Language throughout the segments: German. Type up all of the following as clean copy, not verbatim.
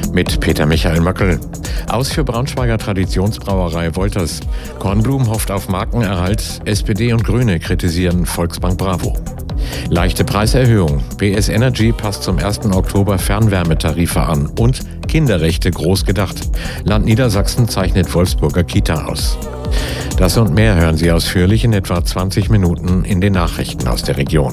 Mit Peter Michael Möckel. Aus für Braunschweiger Traditionsbrauerei Wolters. Kornblum hofft auf Markenerhalt. SPD und Grüne kritisieren Volksbank Bravo. Leichte Preiserhöhung. BS Energy passt zum 1. Oktober Fernwärmetarife an. Und Kinderrechte groß gedacht. Land Niedersachsen zeichnet Wolfsburger Kita aus. Das und mehr hören Sie ausführlich in etwa 20 Minuten in den Nachrichten aus der Region.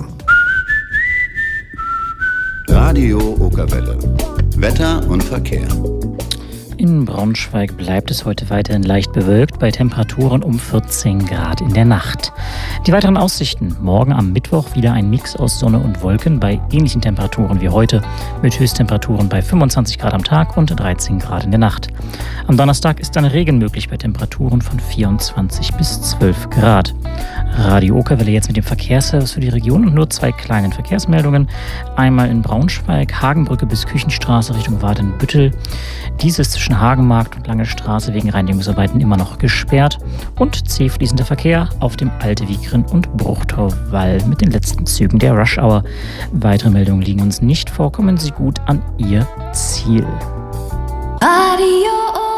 Radio Okerwelle. Wetter und Verkehr. In Braunschweig bleibt es heute weiterhin leicht bewölkt bei Temperaturen um 14 Grad in der Nacht. Die weiteren Aussichten: morgen am Mittwoch wieder ein Mix aus Sonne und Wolken bei ähnlichen Temperaturen wie heute, mit Höchsttemperaturen bei 25 Grad am Tag und 13 Grad in der Nacht. Am Donnerstag ist dann Regen möglich bei Temperaturen von 24 bis 12 Grad. Radio Okerwelle jetzt mit dem Verkehrsservice für die Region und nur 2 kleinen Verkehrsmeldungen. Einmal in Braunschweig, Hagenbrücke bis Küchenstraße Richtung Wadenbüttel. Dies ist zwischen Hagenmarkt und Lange Straße wegen Reinigungsarbeiten immer noch gesperrt. Und C-fließender Verkehr auf dem Altewigren und Bruchtorwall mit den letzten Zügen der Rush Hour. Weitere Meldungen liegen uns nicht vor. Kommen Sie gut an Ihr Ziel. Radio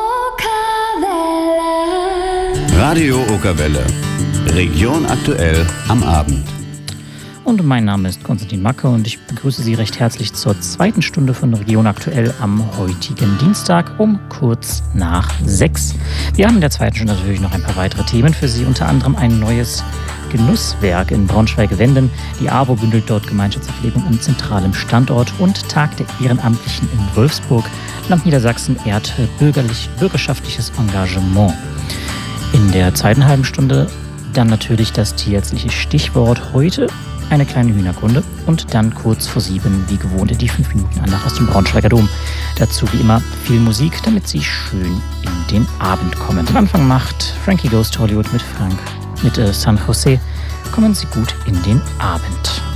Okerwelle. Radio Okerwelle. Region aktuell am Abend. Und mein Name ist Konstantin Macke und ich begrüße Sie recht herzlich zur 2. Stunde von Region Aktuell am heutigen Dienstag um kurz nach 6. Wir haben in der 2. Stunde natürlich noch ein paar weitere Themen für Sie, unter anderem ein neues Genusswerk in Braunschweig-Wenden. Die AWO bündelt dort Gemeinschaftsverpflegung an zentralem Standort und Tag der Ehrenamtlichen in Wolfsburg. Land Niedersachsen ehrt bürgerschaftliches Engagement. In der zweiten halben Stunde dann natürlich das tierärztliche Stichwort heute. Eine kleine Hühnerkunde und dann kurz vor 7, wie gewohnt, die 5 Minuten Andacht aus dem Braunschweiger Dom. Dazu wie immer viel Musik, damit Sie schön in den Abend kommen. Den Anfang macht Frankie Goes to Hollywood mit San Jose. Kommen Sie gut in den Abend.